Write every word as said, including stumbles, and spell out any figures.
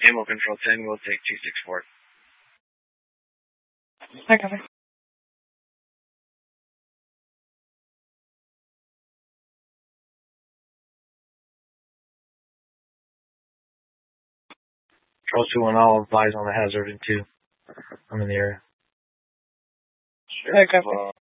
Ammo control ten, we'll take two six four. I copy. Control two one, I'll advise on the hazard in two. I'm in the area. I copy.